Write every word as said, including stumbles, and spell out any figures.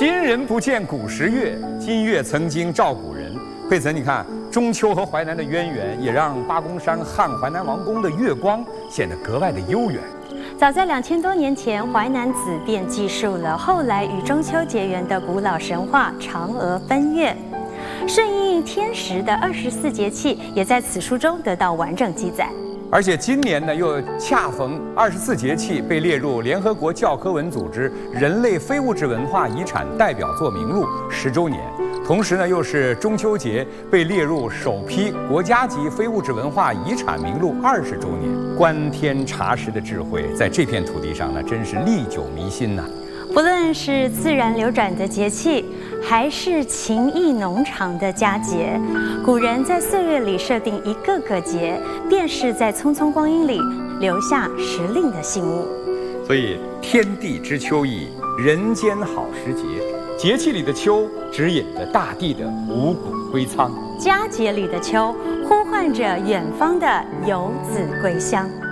今人不见古时月，今月曾经照古人。惠岑，你看中秋和淮南的渊源，也让八公山汉淮南王宫的月光显得格外的悠远。 早在两千多年前，淮南子便记述了后来与中秋结缘的古老神话嫦娥奔月。顺应天时的二十四节气，也在此书中得到完整记载。 而且今年呢，又恰逢二十四节气被列入联合国教科文组织人类非物质文化遗产代表作名录十周年，同时呢，又是中秋节被列入首批国家级非物质文化遗产名录二十周年。观天察时的智慧，在这片土地上呢，真是历久弥新呐、啊。 不论是自然流转的节气，还是情意浓长的佳节，古人在岁月里设定一个个节，便是在匆匆光阴里留下时令的信物。 所以，天地之秋意，人间好时节。节气里的秋，指引着大地的五谷归仓； 佳节里的秋，呼唤着远方的游子归乡。